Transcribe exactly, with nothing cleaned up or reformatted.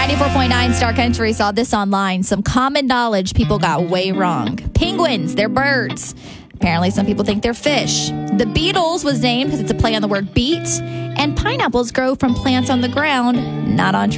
ninety-four point nine Star Country saw this online. Some common knowledge people got way wrong. Penguins, they're birds. Apparently, some people think they're fish. The Beatles was named because it's a play on the word beet. And pineapples grow from plants on the ground, not on trees.